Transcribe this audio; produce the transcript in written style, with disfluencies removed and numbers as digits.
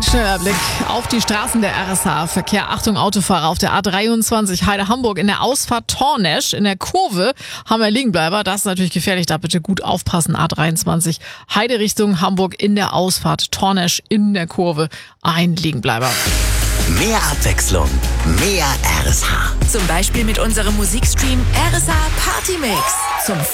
Ein schneller Blick auf die Straßen der RSH. Verkehr, Achtung, Autofahrer auf der A23 Heide-Hamburg in der Ausfahrt Tornesch. In der Kurve haben wir Liegenbleiber. Das ist natürlich gefährlich, da bitte gut aufpassen. A23 Heide Richtung Hamburg in der Ausfahrt Tornesch in der Kurve. Ein Liegenbleiber. Mehr Abwechslung, mehr RSH. Zum Beispiel mit unserem Musikstream RSH Party Mix. Zum